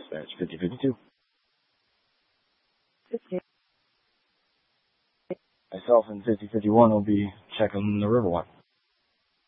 Dispatch 5052. Myself and 5051 will be checking the Riverwalk.